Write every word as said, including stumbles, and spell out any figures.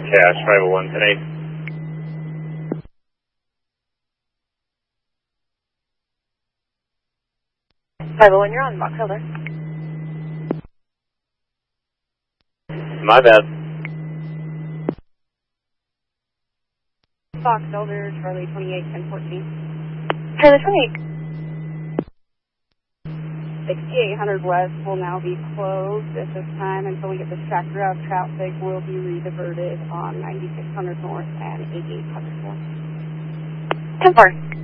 Cash, five oh one, ten eight. five oh one, you're on Box Elder. My bad. Box Elder, Charlie twenty-eight, ten fourteen. Charlie twenty-eight. sixty-eight hundred West will now be closed at this time until we get this tractor out. Traffic will be rediverted on ninety-six hundred North and eighty-eight hundred North. ten four.